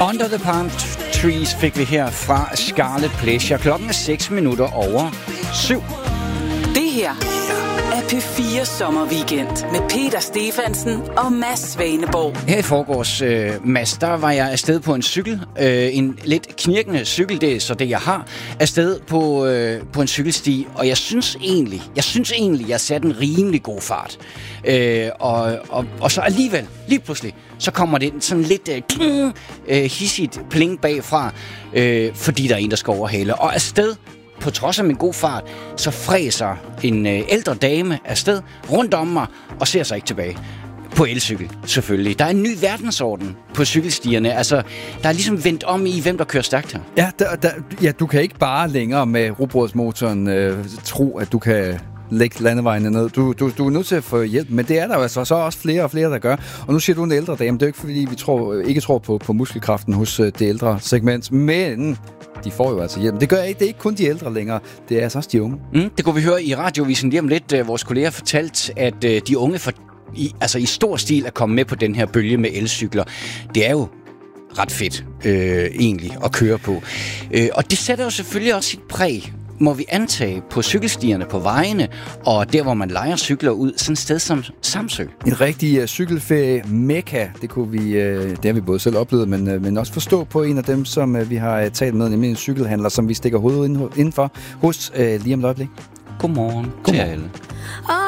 Under the Palm Trees fik vi her fra Scarlet Pleasure. Klokken er 6:07. Det her er P4 Sommerweekend med Peter Stefansen og Mads Svaneborg. Her i forgårs, Mads, der var jeg afsted på en cykel. En lidt knirkende cykel, det er så det, jeg har. Afsted på en cykelsti, og jeg synes egentlig, jeg satte en rimelig god fart. Og så alligevel, lige pludselig, så kommer det sådan lidt hissigt pling bagfra, fordi der er en, der skal overhale. Og afsted, på trods af min god fart, så fræser en ældre dame afsted rundt om mig og ser sig ikke tilbage. På elcykel, selvfølgelig. Der er en ny verdensorden på cykelstierne. Altså, der er ligesom vendt om i, hvem der kører stærkt her. Ja, du kan ikke bare længere med rugbrødsmotoren tro, at du kan lægge landevejene ned. Du er nødt til at få hjælp, men det er der jo altså så også flere og flere, der gør. Og nu siger du en ældre dame. Det er jo ikke, fordi vi ikke tror på muskelkraften hos det ældre segment, men de får jo altså hjælp. Det er ikke kun de ældre længere, det er altså også de unge. Det kunne vi høre i radiovisen lige om lidt. Vores kolleger fortalt, at de unge i stor stil er kommet med på den her bølge med elcykler. Det er jo ret fedt egentlig at køre på. Og det sætter jo selvfølgelig også sit præg, må vi antage, på cykelstierne på vejene, og der, hvor man lejer cykler ud, sådan et sted som Samsø. En rigtig cykelferie mekka, det har vi både selv oplevet, men også forstå på en af dem, som vi har talt med, nemlig en cykelhandler, som vi stikker hovedet indenfor hos lige om et øjeblik. Godmorgen til alle.